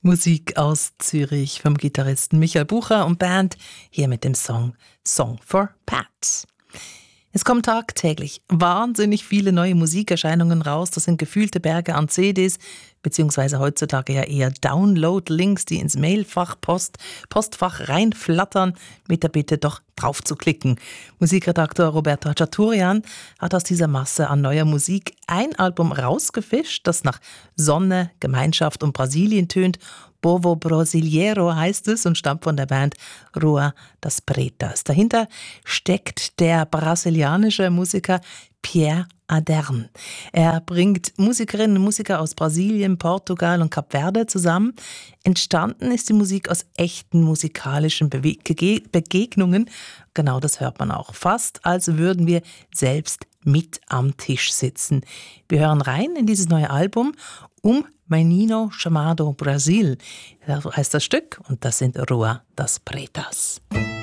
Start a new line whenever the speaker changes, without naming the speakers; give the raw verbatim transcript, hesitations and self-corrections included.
Musik aus Zürich vom Gitarristen Michael Bucher und Band, hier mit dem Song Song for Pat. Es kommen tagtäglich wahnsinnig viele neue Musikerscheinungen raus. Das sind gefühlte Berge an C Ds, beziehungsweise heutzutage ja eher Download-Links, die ins Mailfach, Post, Postfach reinflattern, mit der Bitte doch drauf zu klicken. Musikredakteur Roberto Hachaturian hat aus dieser Masse an neuer Musik ein Album rausgefischt, das nach Sonne, Gemeinschaft und Brasilien tönt. Povo Brasileiro heißt es und stammt von der Band Rua das Pretas. Dahinter steckt der brasilianische Musiker Pierre Adern. Er bringt Musikerinnen und Musiker aus Brasilien, Portugal und Kap Verde zusammen. Entstanden ist die Musik aus echten musikalischen Bewe- Gege- Begegnungen. Genau das hört man auch. Fast, als würden wir selbst mit am Tisch sitzen. Wir hören rein in dieses neue Album Um Menino Chamado Brasil. So heißt das Stück und das sind Rua das Pretas.